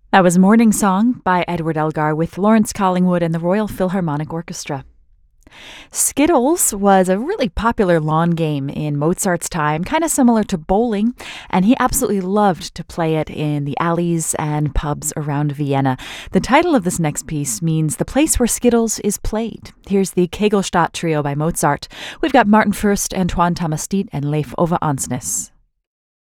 That was Morning Song by Edward Elgar with Lawrence Collingwood and the Royal Philharmonic Orchestra. Skittles was a really popular lawn game in Mozart's time, kind of similar to bowling, and he absolutely loved to play it in the alleys and pubs around Vienna. The title of this next piece means the place where Skittles is played. Here's the Kegelstadt Trio by Mozart. We've got Martin Fürst, Antoine Thomas Stiet, and Leif Ove Ansnes.